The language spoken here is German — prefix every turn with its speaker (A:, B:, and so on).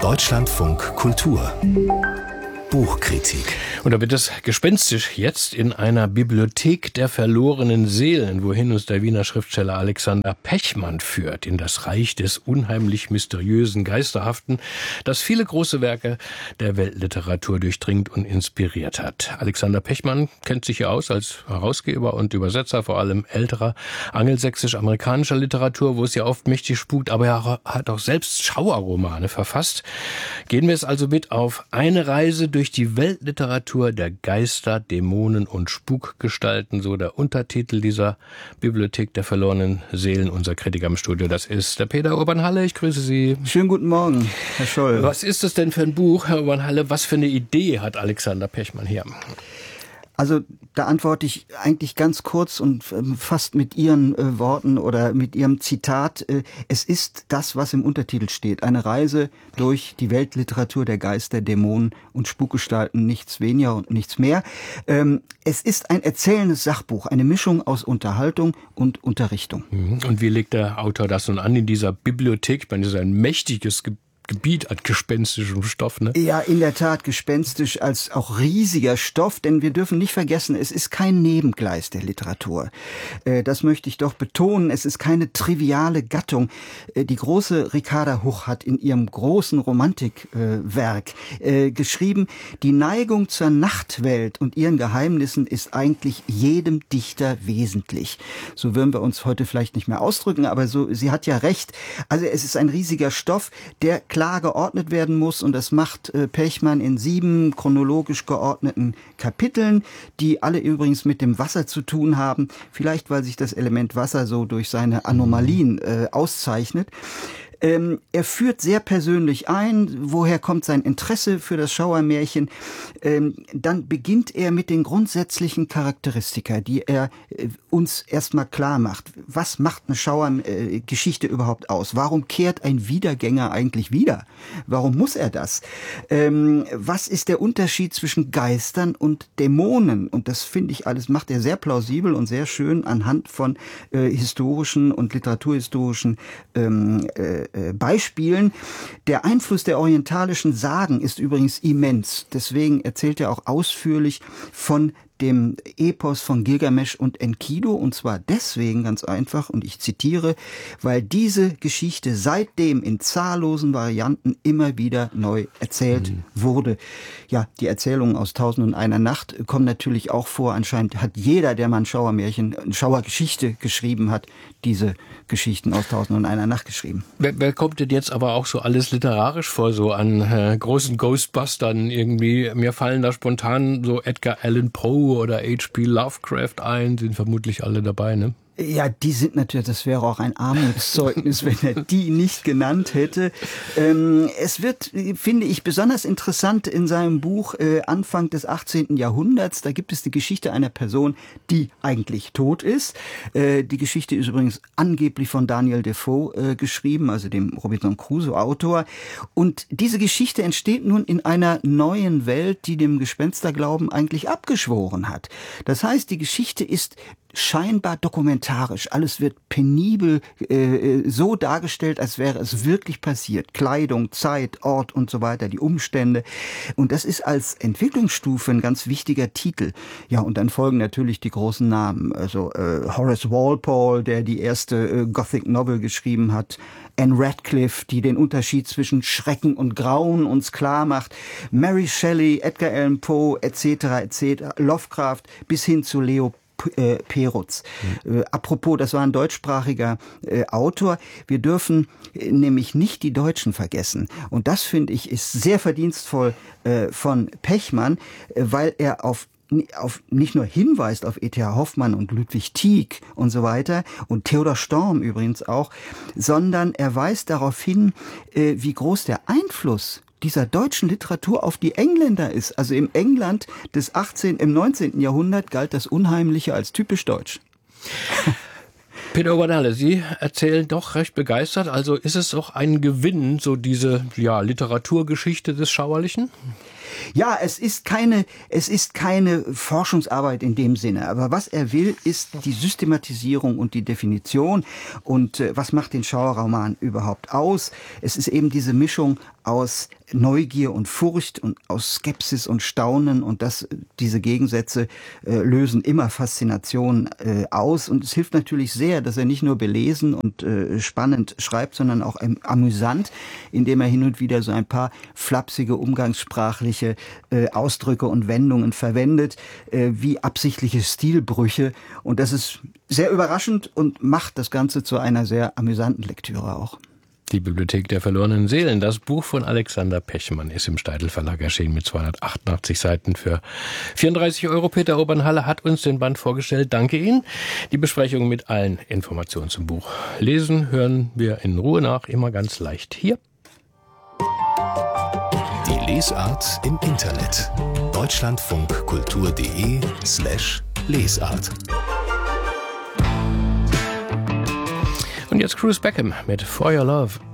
A: Deutschlandfunk Kultur Buchkritik.
B: Und da wird es gespenstisch jetzt in einer Bibliothek der verlorenen Seelen, wohin uns der Wiener Schriftsteller Alexander Pechmann führt, in das Reich des unheimlich mysteriösen, geisterhaften, das viele große Werke der Weltliteratur durchdringt und inspiriert hat. Alexander Pechmann kennt sich ja aus als Herausgeber und Übersetzer, vor allem älterer angelsächsisch-amerikanischer Literatur, wo es ja oft mächtig spukt, aber er hat auch selbst Schauerromane verfasst. Gehen wir es also mit auf eine Reise durch die Weltliteratur der Geister, Dämonen und Spukgestalten, so der Untertitel dieser Bibliothek der verlorenen Seelen. Unser Kritiker im Studio, das ist der Peter Urban-Halle. Ich grüße Sie.
C: Schönen guten Morgen, Herr Scholl.
B: Was ist das denn für ein Buch, Herr Urban-Halle? Was für eine Idee hat Alexander Pechmann hier?
C: Also da antworte ich eigentlich ganz kurz und fast mit Ihren Worten oder mit Ihrem Zitat. Es ist das, was im Untertitel steht. Eine Reise durch die Weltliteratur der Geister, Dämonen und Spukgestalten. Nichts weniger und nichts mehr. Es ist ein erzählendes Sachbuch, eine Mischung aus Unterhaltung und Unterrichtung.
B: Und wie legt der Autor das nun an in dieser Bibliothek? Ich meine, das ist ein mächtiges Gebiet an gespenstischem Stoff, ne?
C: Ja, in der Tat gespenstisch als auch riesiger Stoff, denn wir dürfen nicht vergessen, es ist kein Nebengleis der Literatur. Das möchte ich doch betonen, es ist keine triviale Gattung. Die große Ricarda Huch hat in ihrem großen Romantikwerk geschrieben, die Neigung zur Nachtwelt und ihren Geheimnissen ist eigentlich jedem Dichter wesentlich. So würden wir uns heute vielleicht nicht mehr ausdrücken, aber so, sie hat ja recht. Also es ist ein riesiger Stoff, der klar geordnet werden muss, und das macht Pechmann in 7 chronologisch geordneten Kapiteln, die alle übrigens mit dem Wasser zu tun haben, vielleicht weil sich das Element Wasser so durch seine Anomalien auszeichnet. Er führt sehr persönlich ein, woher kommt sein Interesse für das Schauermärchen. Dann beginnt er mit den grundsätzlichen Charakteristika, die er uns erstmal klar macht. Was macht eine Schauergeschichte überhaupt aus? Warum kehrt ein Wiedergänger eigentlich wieder? Warum muss er das? Was ist der Unterschied zwischen Geistern und Dämonen? Und das finde ich alles, macht er sehr plausibel und sehr schön anhand von historischen und literaturhistorischen Beispielen. Der Einfluss der orientalischen Sagen ist übrigens immens. Deswegen erzählt er auch ausführlich von dem Epos von Gilgamesch und Enkidu, und zwar deswegen ganz einfach, und ich zitiere, weil diese Geschichte seitdem in zahllosen Varianten immer wieder neu erzählt wurde. Ja, die Erzählungen aus Tausend und einer Nacht kommen natürlich auch vor. Anscheinend hat jeder, der mal ein Schauermärchen, eine Schauergeschichte geschrieben hat, diese Geschichten aus Tausend und einer Nacht geschrieben.
B: Wer kommt denn jetzt aber auch so alles literarisch vor, so an großen Ghostbustern irgendwie? Mir fallen da spontan so Edgar Allan Poe oder H.P. Lovecraft ein, sind vermutlich alle dabei, ne?
C: Ja, die sind natürlich, das wäre auch ein Armutszeugnis, wenn er die nicht genannt hätte. Es wird, finde ich, besonders interessant in seinem Buch Anfang des 18. Jahrhunderts. Da gibt es die Geschichte einer Person, die eigentlich tot ist. Die Geschichte ist übrigens angeblich von Daniel Defoe geschrieben, also dem Robinson Crusoe-Autor. Und diese Geschichte entsteht nun in einer neuen Welt, die dem Gespensterglauben eigentlich abgeschworen hat. Das heißt, die Geschichte ist scheinbar dokumentarisch. Alles wird penibel so dargestellt, als wäre es wirklich passiert. Kleidung, Zeit, Ort und so weiter, die Umstände. Und das ist als Entwicklungsstufe ein ganz wichtiger Titel. Ja, und dann folgen natürlich die großen Namen. Also Horace Walpole, der die erste Gothic Novel geschrieben hat. Anne Radcliffe, die den Unterschied zwischen Schrecken und Grauen uns klar macht. Mary Shelley, Edgar Allan Poe, etc., Lovecraft, bis hin zu Leo Perutz. Apropos, das war ein deutschsprachiger Autor. Wir dürfen nämlich nicht die Deutschen vergessen. Und das, finde ich, ist sehr verdienstvoll von Pechmann, weil er auf nicht nur hinweist auf E.T.H. Hoffmann und Ludwig Tieck und so weiter und Theodor Storm übrigens auch, sondern er weist darauf hin, wie groß der Einfluss dieser deutschen Literatur auf die Engländer ist. Also im England im 19. Jahrhundert galt das Unheimliche als typisch deutsch.
B: Peter Urban-Halle, Sie erzählen doch recht begeistert. Also ist es auch ein Gewinn, so diese Literaturgeschichte des Schauerlichen?
C: Ja, es ist keine Forschungsarbeit in dem Sinne. Aber was er will, ist die Systematisierung und die Definition. Und was macht den Schauerroman überhaupt aus? Es ist eben diese Mischung aus Neugier und Furcht und aus Skepsis und Staunen, und diese Gegensätze lösen immer Faszination aus, und es hilft natürlich sehr, dass er nicht nur belesen und spannend schreibt, sondern auch amüsant, indem er hin und wieder so ein paar flapsige umgangssprachliche Ausdrücke und Wendungen verwendet, wie absichtliche Stilbrüche, und das ist sehr überraschend und macht das Ganze zu einer sehr amüsanten Lektüre auch.
B: Die Bibliothek der verlorenen Seelen, das Buch von Alexander Pechmann, ist im Steidl Verlag erschienen mit 288 Seiten für 34 €. Peter Obernhalle hat uns den Band vorgestellt. Danke Ihnen. Die Besprechung mit allen Informationen zum Buch. Lesen hören wir in Ruhe nach, immer ganz leicht hier.
A: Die Lesart im Internet. deutschlandfunkkultur.de/Lesart.
B: Und jetzt Cruise Beckham mit For Your Love.